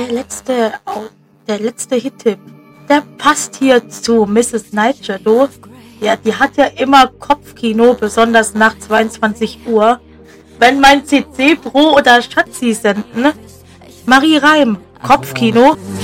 der letzte Hit-Tipp, der passt hier zu Mrs. Nightshade, du. Ja, die hat ja immer Kopfkino, besonders nach 22 Uhr. Wenn mein CC Pro oder Schatzi senden. Marie Reim, Kopfkino.